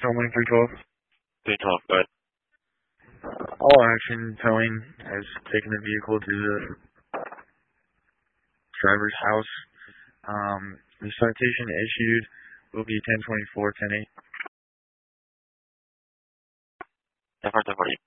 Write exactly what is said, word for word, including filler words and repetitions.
Towing three twelve. three twelve, go ahead. All action towing has taken the vehicle to the driver's house. Um, the citation issued will be ten twenty-four ten eight. ten four, ten four,